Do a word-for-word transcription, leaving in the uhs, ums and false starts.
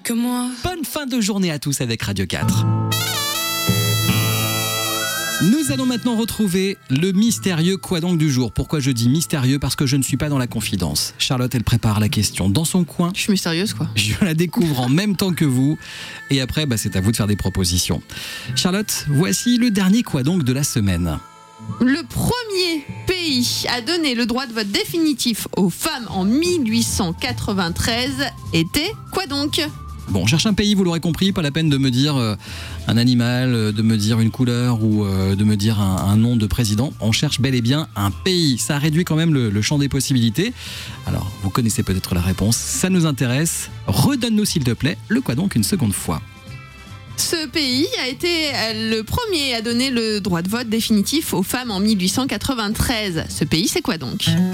que moi. Bonne fin de journée à tous avec Radio quatre. Nous allons maintenant retrouver le mystérieux quoi donc du jour. Pourquoi je dis mystérieux ? Parce que je ne suis pas dans la confidence. Charlotte, elle prépare la question dans son coin. Je suis mystérieuse, quoi. Je la découvre en même temps que vous. Et après, bah, c'est à vous de faire des propositions. Charlotte, voici le dernier quoi donc de la semaine. Le premier pays à donner le droit de vote définitif aux femmes en mille huit cent quatre-vingt-treize était quoi donc ? Bon, on cherche un pays, vous l'aurez compris, pas la peine de me dire euh, un animal, euh, de me dire une couleur ou euh, de me dire un, un nom de président. On cherche bel et bien un pays. Ça réduit quand même le, le champ des possibilités. Alors, vous connaissez peut-être la réponse, ça nous intéresse. Redonne-nous s'il te plaît le quoi donc une seconde fois. Ce pays a été le premier à donner le droit de vote définitif aux femmes en mille huit cent quatre-vingt-treize. Ce pays, c'est quoi donc ?